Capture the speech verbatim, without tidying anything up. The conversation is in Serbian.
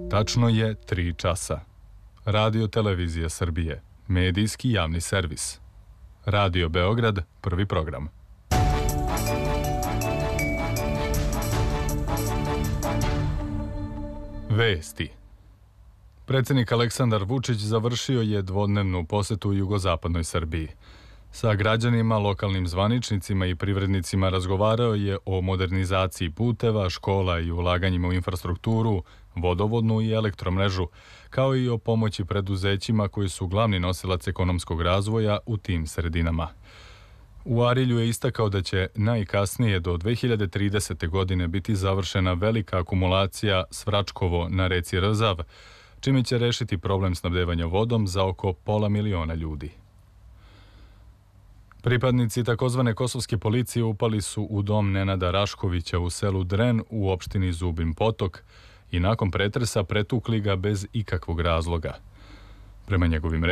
Tačno je tri časa. Radio Televizija Srbije, medijski javni servis. Radio Beograd, prvi program. Vesti. Predsjednik Aleksandar Vučić završio je dvodnevnu posetu u jugozapadnoj Srbiji. Sa građanima, lokalnim zvaničnicima i privrednicima razgovarao je o modernizaciji puteva, škola i ulaganjima u infrastrukturu, vodovodnu i elektromrežu, kao i o pomoći preduzećima koji su glavni nosilac ekonomskog razvoja u tim sredinama. U Arilju je istakao da će najkasnije do dve hiljade tridesete. godine biti završena velika akumulacija Svračkovo na reci Rzav, čime će rešiti problem snabdevanja vodom za oko pola miliona ljudi. Pripadnici takozvane kosovske policije upali su u dom Nenada Raškovića u selu Dren u opštini Zubin Potok i nakon pretresa pretukli ga bez ikakvog razloga. Prema njegovim